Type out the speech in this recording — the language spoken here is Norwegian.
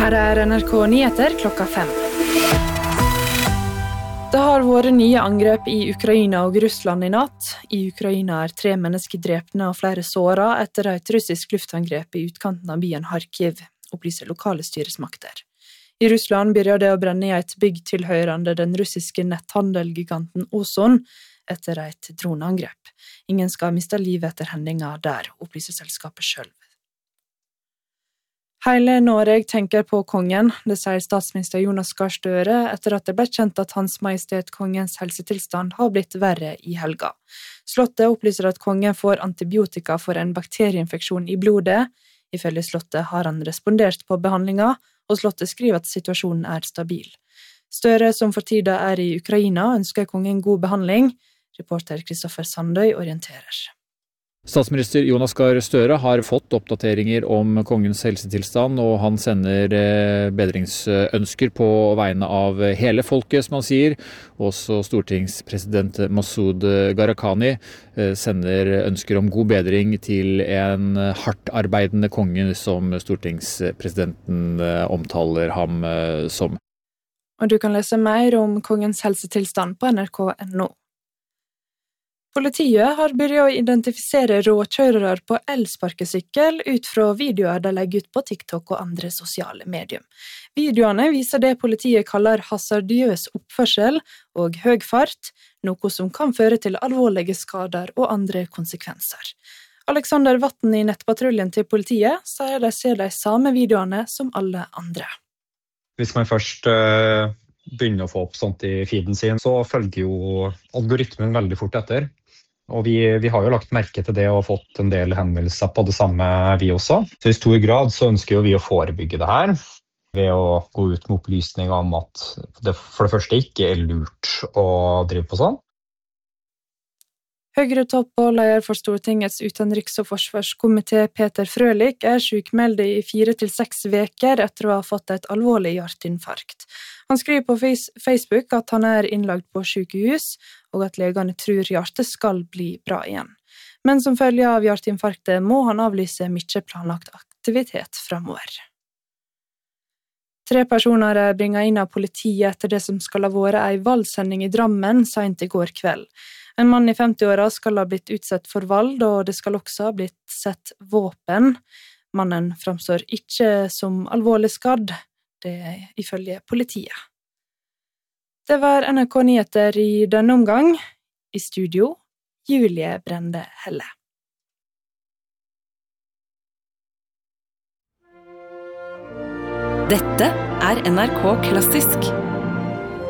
Her NRK Nyheter klokka 5. Det har vært nye angrep i Ukraina og Russland i natt. I Ukraina 3 mennesker drepne og flere såret etter et russisk luftangrep i utkanten av byen Kharkiv, opplyser lokale styresmakter. I Russland begynner det å brenne i et bygg tilhørende den russiske netthandelgiganten Ozon etter et droneangrep. Ingen skal miste livet etter hendinga der, opplyser selskapet selv. Hele Norge tenker på kongen, det sier statsminister Jonas Gahr Støre etter at det ble kjent at Hans Majestet Kongens helsetilstand har blitt verre i helga. Slottet opplyser at kongen får antibiotika for en bakterieinfeksjon i blodet. Ifølge Slottet har han respondert på behandlinga, og Slottet skriver at situasjonen er stabil. Støre, som for tida i Ukraina, ønsker kongen god behandling. Reporter Kristoffer Sandøy orienterer. Statsminister Jonas Gahr Støre har fått oppdateringer om kongens helsetilstand, og han sender bedringsønsker på vegne av hele folket, som han sier. Også stortingspresident Masud Gharahkhani sender ønsker om god bedring til en hardt arbeidende konge, som stortingspresidenten omtaler ham som. Og du kan lese mer om kongens helsetilstand på nrk.no. Politiet har begynt å identifisere råkjørere på elsparkesykkel ut fra videoer de legger ut på TikTok og andre sosiale medier. Videoene viser det politiet kaller hasardiøs oppførsel og høy fart, noe som kan føre til alvorlige skader og andre konsekvenser. Alexander Vatten i nettpatruljen til politiet sier de ser de samme videoene som alle andre. Hvis man først begynner å få opp sånt i feeden sin, så følger jo algoritmen veldig fort etter. Og vi har jo lagt merke til det og fått en del henvendelser på det samme vi også. Så i stor grad så ønsker jo vi å forebygge det her ved å gå ut med opplysninger om at det for det første ikke lurt å drive på sånn. Høyre-topp og leder for Stortingets utenriks- og forsvarskomité Peter Frølich sykmeldt i 4 til 6 veker etter å ha fått et alvorlig hjerteinfarkt. Han skriver på Facebook at han innlagt på sykehus, og at legene tror hjertet skal bli bra igjen. Men som følge av hjerteinfarktet må han avlyse mye planlagt aktivitet fremover. 3 personer bringet inn av politiet etter det som skal ha vært en valgsending i Drammen sent i går kveld. En mann i 50-åra skal ha blitt utsatt for vold, og det skal også ha blitt sett våpen. Mannen framstår ikke som alvorlig skadd, det ifølge politiet. Det var NRK Nyheter i denne omgang. I studio, Julie Brende Helle. Dette NRK Klassisk.